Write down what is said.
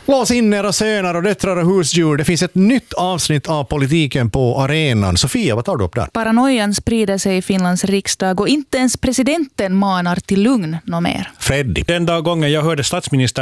Lås in era söner och döttrar och husdjur. Det finns ett nytt avsnitt av Politiken på arenan. Sofia, vad tar du upp där? Paranoian sprider sig i Finlands riksdag och inte ens presidenten manar till lugn något mer. Freddy. Den dag gången jag hörde statsminister